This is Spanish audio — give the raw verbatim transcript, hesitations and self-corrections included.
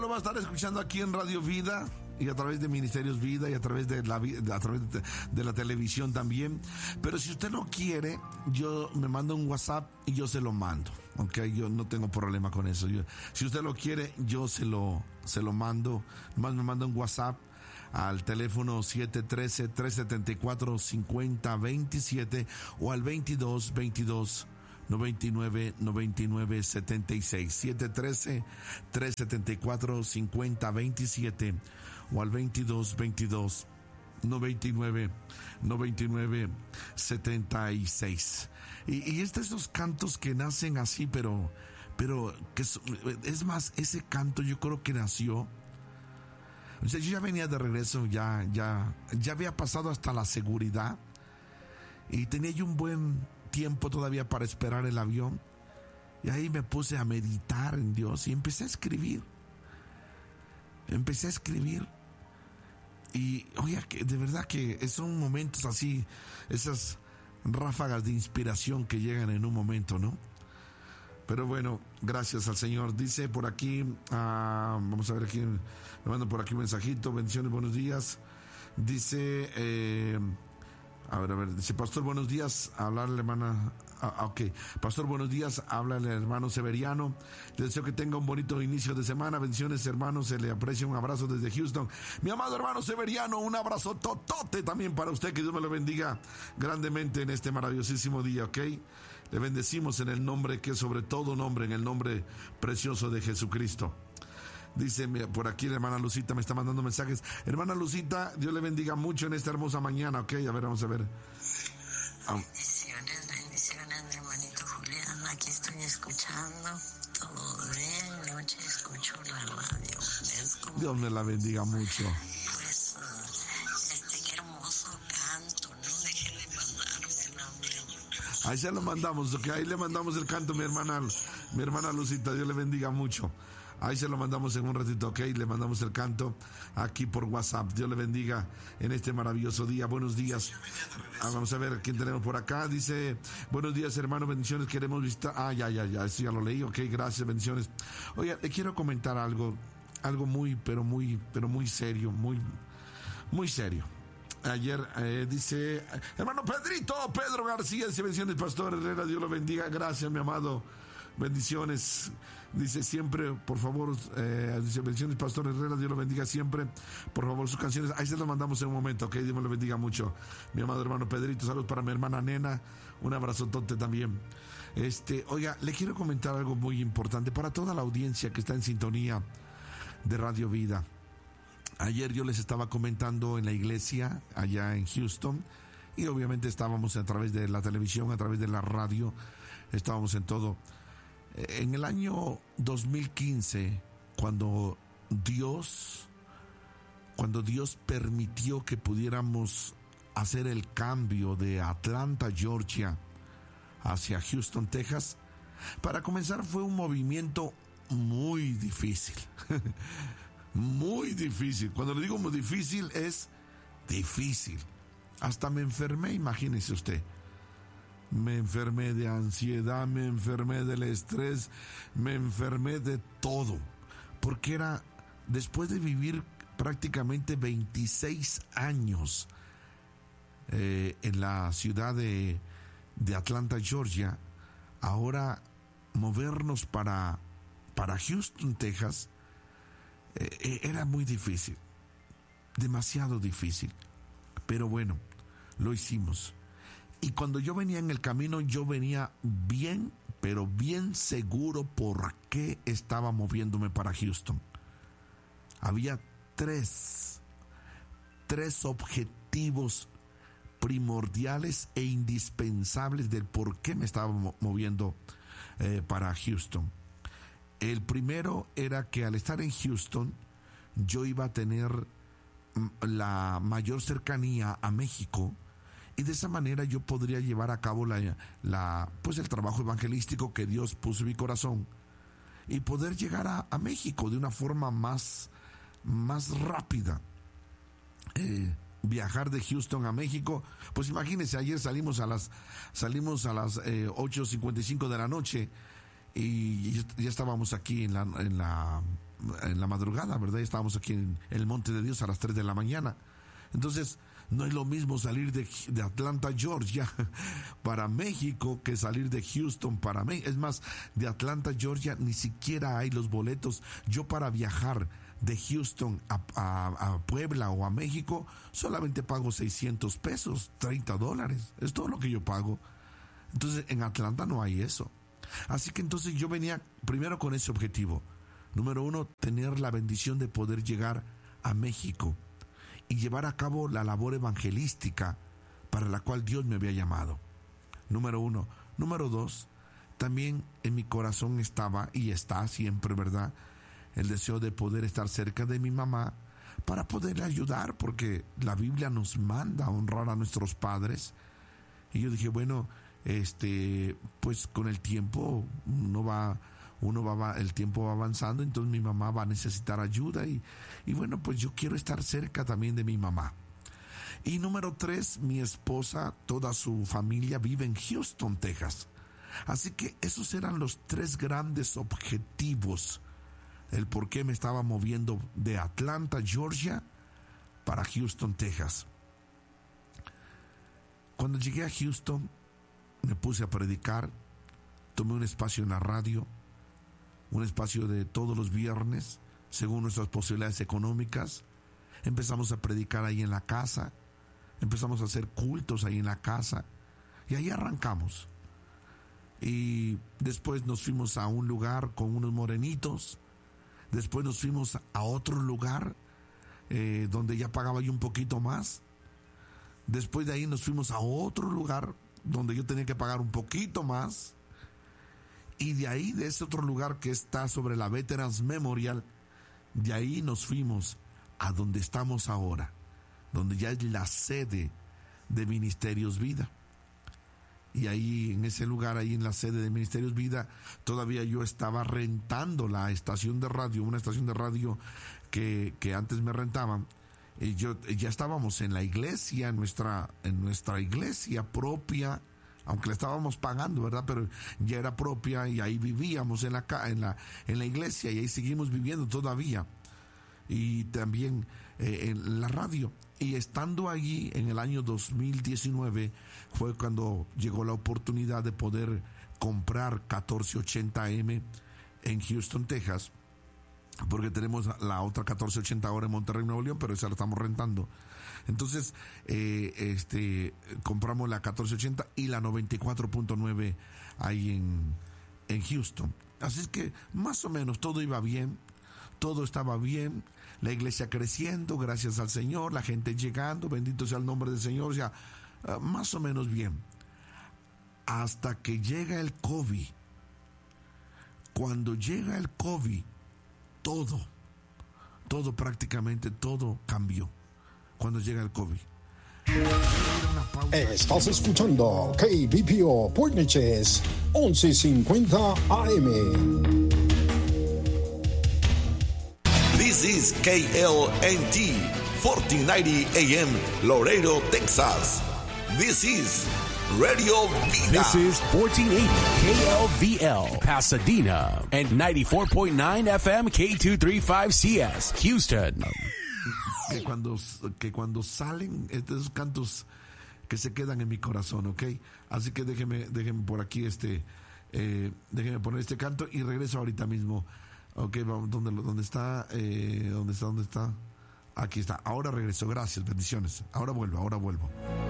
va a estar escuchando aquí en Radio Vida y a través de Ministerios Vida y a través de la a través de, de la televisión también. Pero si usted no quiere, yo me mando un WhatsApp y yo se lo mando. Ok, yo no tengo problema con eso. Yo, si usted lo quiere, yo se lo se lo mando. Más me manda un WhatsApp al teléfono siete uno tres, tres siete cuatro, cinco cero dos siete o al veintidós veintidós noventa y nueve noventa y nueve setenta y seis. siete uno tres, tres siete cuatro, cinco cero dos siete o al veintidós veintidós noventa y nueve noventa y nueve setenta y seis. Y, y este, esos cantos que nacen así, pero pero que es, es más, ese canto yo creo que nació. O sea, yo ya venía de regreso, ya, ya, ya había pasado hasta la seguridad y tenía yo un buen tiempo todavía para esperar el avión. Y ahí me puse a meditar en Dios y empecé a escribir. Empecé a escribir. Y, oiga, que de verdad que son momentos así, esas ráfagas de inspiración que llegan en un momento, ¿no? Pero bueno, gracias al Señor. Dice por aquí, uh, vamos a ver aquí, me mando por aquí un mensajito. Bendiciones, buenos días. Dice, eh, a ver, a ver, dice, pastor, buenos días. Hablar la hermana, ah, ok. Pastor, buenos días. Habla el hermano Severiano. Le deseo que tenga un bonito inicio de semana. Bendiciones, hermano. Se le aprecia. Un abrazo desde Houston. Mi amado hermano Severiano, un abrazo totote también para usted. Que Dios me lo bendiga grandemente en este maravillosísimo día, ok. Le bendecimos en el nombre que es sobre todo nombre, en el nombre precioso de Jesucristo. Dice por aquí la hermana Lucita, me está mandando mensajes. Hermana Lucita, Dios le bendiga mucho en esta hermosa mañana, ok, a ver, vamos a ver. Bendiciones, bendiciones, mi hermanito Julián, aquí estoy escuchando, todo bien, noche escucho la radio. Es como, Dios me la bendiga mucho. Pues, este, qué hermoso canto, ¿no? Déjenle mandármelo, amigo. Ahí se lo mandamos, ok, ahí le mandamos el canto, mi hermana, mi hermana Lucita, Dios le bendiga mucho. Ahí se lo mandamos en un ratito, ok, le mandamos el canto aquí por WhatsApp. Dios le bendiga en este maravilloso día. Buenos días. Ah, vamos a ver quién tenemos por acá. Dice, buenos días, hermano, bendiciones, queremos visitar. Ah, ya, ya, ya, eso ya lo leí, ok, gracias, bendiciones. Oiga, le quiero comentar algo, algo muy, pero muy, pero muy serio, muy, muy serio. Ayer eh, dice, hermano Pedrito, Pedro García, dice, bendiciones, pastor Herrera, Dios lo bendiga, gracias, mi amado, bendiciones, dice siempre, por favor, eh, dice, bendiciones, pastor Herrera, Dios lo bendiga siempre, por favor, sus canciones, ahí se las mandamos en un momento, ok, Dios me lo bendiga mucho, mi amado hermano Pedrito, saludos para mi hermana Nena, un abrazotote también. Este, oiga, le quiero comentar algo muy importante para toda la audiencia que está en sintonía de Radio Vida. Ayer yo les estaba comentando en la iglesia allá en Houston y obviamente estábamos a través de la televisión, a través de la radio, estábamos en todo. En el año dos mil quince, cuando Dios, cuando Dios permitió que pudiéramos hacer el cambio de Atlanta, Georgia, hacia Houston, Texas, para comenzar fue un movimiento muy difícil. Muy difícil. Cuando le digo muy difícil, es difícil. Hasta me enfermé, imagínese usted. Me enfermé de ansiedad, me enfermé del estrés, me enfermé de todo. Porque era, después de vivir prácticamente veintiséis años eh, en la ciudad de, de Atlanta, Georgia, ahora movernos para, para Houston, Texas, Eh, era muy difícil, demasiado difícil, pero bueno, lo hicimos. Y cuando yo venía en el camino, yo venía bien, pero bien seguro por qué estaba moviéndome para Houston. Había tres, tres objetivos primordiales e indispensables del por qué me estaba moviendo eh, para Houston. El primero era que al estar en Houston yo iba a tener la mayor cercanía a México y de esa manera yo podría llevar a cabo la, la pues el trabajo evangelístico que Dios puso en mi corazón y poder llegar a, a México de una forma más, más rápida. Eh, viajar de Houston a México, pues imagínense, ayer salimos a las salimos a las eh, ocho cincuenta y cinco de la noche y ya estábamos aquí en la, en la en la madrugada, ¿verdad? Estábamos aquí en el Monte de Dios a las tres de la mañana. Entonces, no es lo mismo salir de, de Atlanta, Georgia, para México, que salir de Houston para México. Es más, de Atlanta, Georgia, ni siquiera hay los boletos. Yo para viajar de Houston a, a, a Puebla o a México, solamente pago seiscientos pesos, treinta dólares. Es todo lo que yo pago. Entonces, en Atlanta no hay eso. Así que entonces yo venía primero con ese objetivo. Número uno, tener la bendición de poder llegar a México y llevar a cabo la labor evangelística para la cual Dios me había llamado. Número uno. Número dos, también en mi corazón estaba y está siempre, ¿verdad?, el deseo de poder estar cerca de mi mamá para poderle ayudar, porque la Biblia nos manda a honrar a nuestros padres. Y yo dije, bueno, este, pues con el tiempo uno va, uno va, el tiempo va avanzando, entonces mi mamá va a necesitar ayuda y, y bueno, pues yo quiero estar cerca también de mi mamá. Y número tres, mi esposa, toda su familia vive en Houston, Texas. Así que esos eran los tres grandes objetivos, el por qué me estaba moviendo de Atlanta, Georgia, para Houston, Texas. Cuando llegué a Houston, me puse a predicar, tomé un espacio en la radio, un espacio de todos los viernes, según nuestras posibilidades económicas. Empezamos a predicar ahí en la casa, empezamos a hacer cultos ahí en la casa, y ahí arrancamos. Y después nos fuimos a un lugar con unos morenitos, después nos fuimos a otro lugar, eh, donde ya pagaba yo un poquito más. Después de ahí nos fuimos a otro lugar donde yo tenía que pagar un poquito más, y de ahí, de ese otro lugar que está sobre la Veterans Memorial, de ahí nos fuimos a donde estamos ahora, donde ya es la sede de Ministerios Vida. Y ahí, en ese lugar, ahí en la sede de Ministerios Vida, todavía yo estaba rentando la estación de radio, una estación de radio que, que antes me rentaban. Y yo, ya estábamos en la iglesia, en nuestra, en nuestra iglesia propia, aunque la estábamos pagando, ¿verdad? Pero ya era propia, y ahí vivíamos en la, en la, en la iglesia, y ahí seguimos viviendo todavía. Y también eh, en la radio. Y estando allí en el año dos mil diecinueve fue cuando llegó la oportunidad de poder comprar catorce ochenta A M en Houston, Texas, porque tenemos la otra catorce ochenta ahora en Monterrey, Nuevo León, pero esa la estamos rentando. Entonces, eh, este, compramos la catorce ochenta y la noventa y cuatro punto nueve ahí en, en Houston. Así es que más o menos todo iba bien, todo estaba bien, la iglesia creciendo, gracias al Señor, la gente llegando, bendito sea el nombre del Señor, o sea, uh, más o menos bien. Hasta que llega el COVID. Cuando llega el COVID, todo, todo prácticamente, todo cambió. Cuando llega el COVID. Estás escuchando K B P O Port Neches once cincuenta A M. This is K L N T fourteen ninety A M Laredo, Texas. This is Radio Vida. This is fourteen eighty K L V L Pasadena and ninety-four point nine F M K two thirty-five C S Houston. Que cuando, que cuando salen estos cantos que se quedan en mi corazón, ¿ok? Así que déjeme, déjeme por aquí este, eh, déjeme poner este canto y regreso ahorita mismo. Ok, vamos, ¿dónde, dónde está? Eh, ¿Dónde está? ¿Dónde está? Aquí está. Ahora regreso. Gracias, bendiciones. Ahora vuelvo, ahora vuelvo.